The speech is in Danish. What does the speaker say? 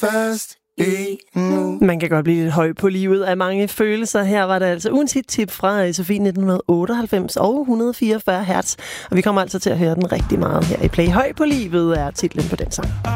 fast i nu. Man kan godt blive lidt høj på livet af mange følelser. Her var det altså ugens hit-tip fra Sofie 1998 og 144 Hertz. Og vi kommer altså til at høre den rigtig meget her i Play. Høj på livet er titlen på den sang.